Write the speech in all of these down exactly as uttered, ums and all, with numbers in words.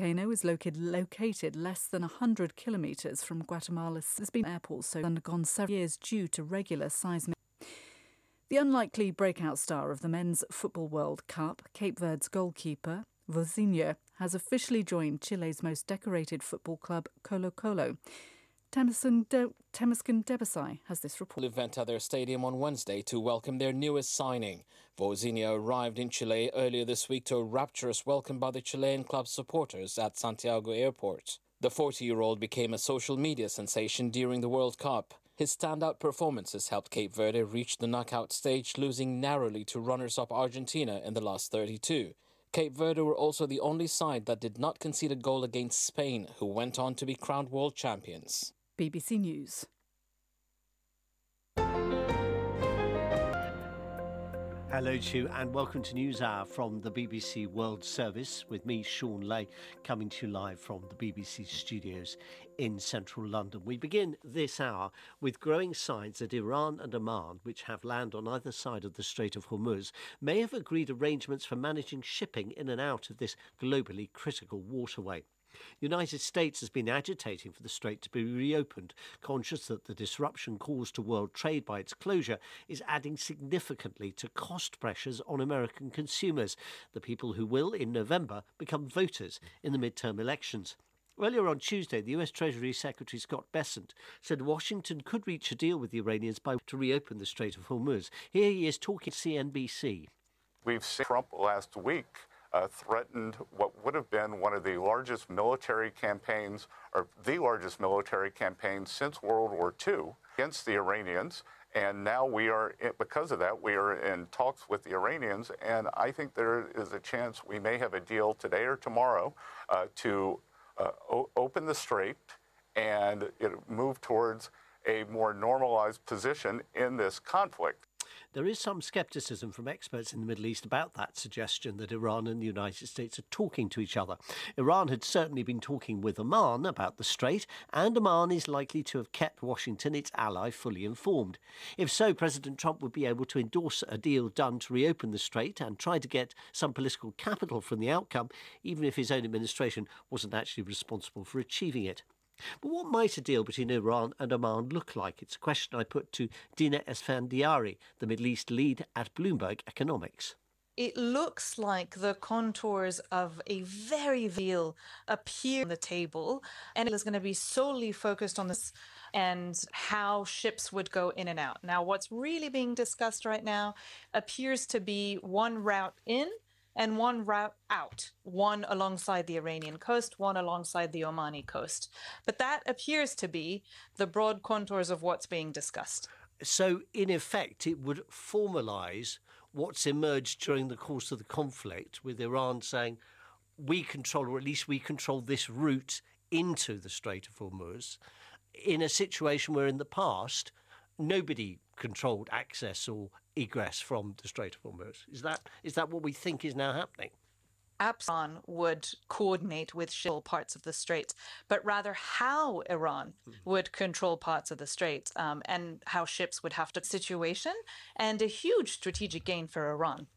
volcano is located, located less than one hundred kilometres from Guatemala's has been airport, so undergone several years due to regular seismic. The unlikely breakout star of the Men's Football World Cup, Cape Verde's goalkeeper, Vozinha, has officially joined Chile's most decorated football club, Colo-Colo. Temesgen De- Debesay has this report. Event at their stadium on Wednesday to welcome their newest signing. Vozinha arrived in Chile earlier this week to a rapturous welcome by the Chilean club supporters at Santiago Airport. The forty-year-old became a social media sensation during the World Cup. His standout performances helped Cape Verde reach the knockout stage, losing narrowly to runners-up Argentina in the last thirty-two. Cape Verde were also the only side that did not concede a goal against Spain, who went on to be crowned world champions. B B C News. Hello to you and welcome to News Hour from the B B C World Service with me, Sean Lay, coming to you live from the B B C studios in central London. We begin this hour with growing signs that Iran and Oman, which have land on either side of the Strait of Hormuz, may have agreed arrangements for managing shipping in and out of this globally critical waterway. The United States has been agitating for the strait to be reopened, conscious that the disruption caused to world trade by its closure is adding significantly to cost pressures on American consumers, the people who will, in November, become voters in the midterm elections. Earlier on Tuesday, the U S Treasury Secretary Scott Bessent said Washington could reach a deal with the Iranians by to reopen the Strait of Hormuz. Here he is talking to C N B C. We've seen Trump last week Uh, threatened what would have been one of the largest military campaigns, or the largest military campaign since World War Two against the Iranians. And now we are, because of that, we are in talks with the Iranians. And I think there is a chance we may have a deal today or tomorrow uh, to uh, o- open the strait and it move towards a more normalized position in this conflict. There is some scepticism from experts in the Middle East about that suggestion that Iran and the United States are talking to each other. Iran had certainly been talking with Oman about the strait, and Oman is likely to have kept Washington, its ally, fully informed. If so, President Trump would be able to endorse a deal done to reopen the strait and try to get some political capital from the outcome, even if his own administration wasn't actually responsible for achieving it. But what might a deal between Iran and Oman look like? It's a question I put to Dina Esfandiari, the Middle East lead at Bloomberg Economics. It looks like the contours of a very deal appear on the table, and it is going to be solely focused on this and how ships would go in and out. Now, what's really being discussed right now appears to be one route in and one route out, one alongside the Iranian coast, one alongside the Omani coast. But that appears to be the broad contours of what's being discussed. So, in effect, it would formalise what's emerged during the course of the conflict, with Iran saying, we control, or at least we control this route into the Strait of Hormuz, in a situation where in the past, nobody controlled access or egress from the Strait of Hormuz. Is that is that what we think is now happening? Iran would coordinate with shipping parts of the strait, but rather how Iran would control parts of the strait um, and how ships would have to situation, and a huge strategic gain for Iran.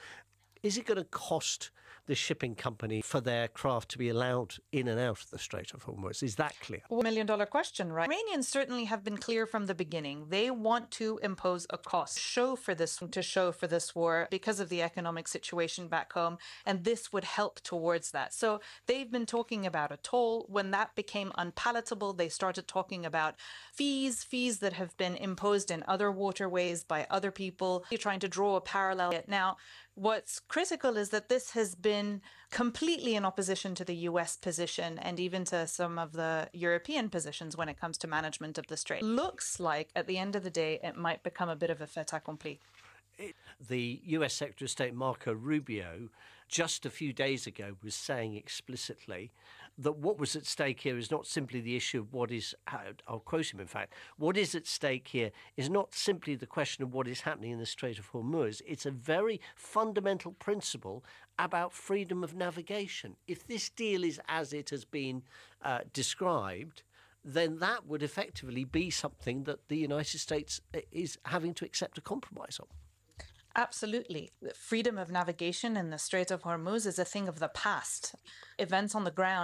Is it going to cost the shipping company for their craft to be allowed in and out of the Strait of Hormuz? Is that clear? One million dollar question, right? Iranians certainly have been clear from the beginning. They want to impose a cost, show for this, to show for this war because of the economic situation back home, and this would help towards that. So they've been talking about a toll. When that became unpalatable, they started talking about fees, fees that have been imposed in other waterways by other people. You're trying to draw a parallel. Now, what's critical is that this has been completely in opposition to the U S position and even to some of the European positions when it comes to management of the strait. Looks like at the end of the day, it might become a bit of a fait accompli. The U S Secretary of State Marco Rubio just a few days ago was saying explicitly that what was at stake here is not simply the issue of what is, I'll quote him in fact, what is at stake here is not simply the question of what is happening in the Strait of Hormuz. It's a very fundamental principle about freedom of navigation. If this deal is as it has been uh, described, then that would effectively be something that the United States is having to accept a compromise on. Absolutely. Freedom of navigation in the Strait of Hormuz is a thing of the past. Events on the ground